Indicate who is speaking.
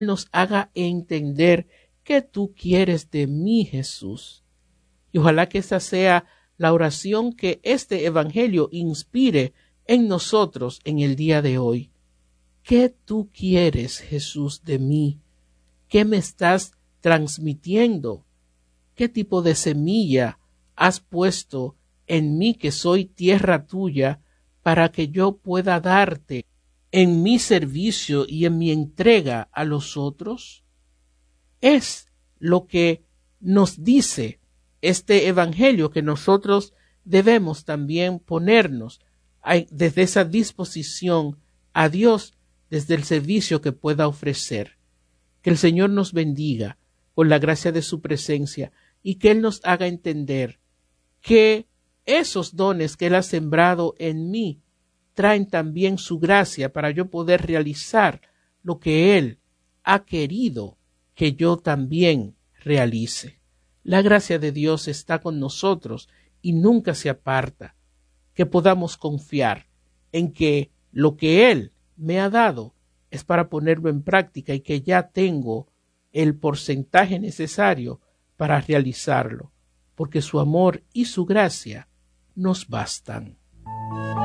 Speaker 1: nos haga entender qué tú quieres de mí, Jesús. Y ojalá que esa sea la oración que este evangelio inspire en nosotros en el día de hoy. ¿Qué tú quieres, Jesús, de mí? ¿Qué me estás transmitiendo? ¿Qué tipo de semilla has puesto en mí, que soy tierra tuya, para que yo pueda darte en mi servicio y en mi entrega a los otros? Es lo que nos dice este evangelio, que nosotros debemos también ponernos desde esa disposición a Dios, desde el servicio que pueda ofrecer. Que el Señor nos bendiga con la gracia de su presencia y que Él nos haga entender que esos dones que Él ha sembrado en mí traen también su gracia para yo poder realizar lo que Él ha querido que yo también realice. La gracia de Dios está con nosotros y nunca se aparta. Que podamos confiar en que lo que Él me ha dado es para ponerlo en práctica y que ya tengo el porcentaje necesario para realizarlo, porque su amor y su gracia nos bastan.